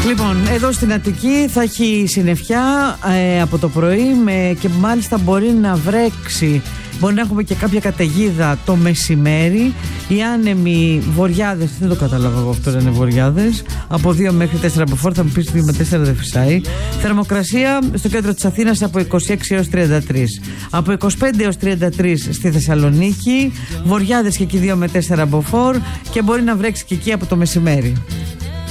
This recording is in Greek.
Λοιπόν, εδώ στην Αττική θα έχει συννεφιά από το πρωί και μάλιστα μπορεί να βρέξει. Μπορεί να έχουμε και κάποια καταιγίδα το μεσημέρι. Οι άνεμοι βοριάδες, δεν το κατάλαβα εγώ αυτό, δεν είναι βοριάδες. Από 2 μέχρι 4 από φόρ, θα μου πεις 2 με 4 δεν φυσάει. Θερμοκρασία στο κέντρο της Αθήνας από 26 έως 33. Από 25 έως 33 στη Θεσσαλονίκη. Βοριάδες και εκεί 2 με 4 από φόρ. Και μπορεί να βρέξει και εκεί από το μεσημέρι.